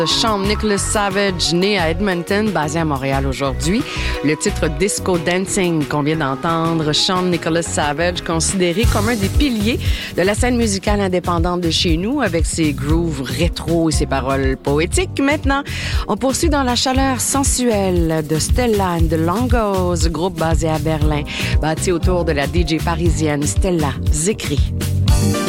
Sean Nicholas Savage, né à Edmonton, basé à Montréal aujourd'hui. Le titre Disco Dancing qu'on vient d'entendre, Sean Nicholas Savage, considéré comme un des piliers de la scène musicale indépendante de chez nous, avec ses grooves rétro et ses paroles poétiques. Maintenant, on poursuit dans la chaleur sensuelle de Stella and the Longos, groupe basé à Berlin, bâti autour de la DJ parisienne Stella Zikri.